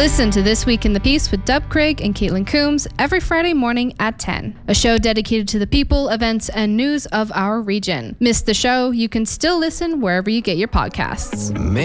Listen to This Week in the Peace with Dub Craig and Caitlin Coombs every Friday morning at 10. A show dedicated to the people, events, and news of our region. Miss the show? You can still listen wherever you get your podcasts.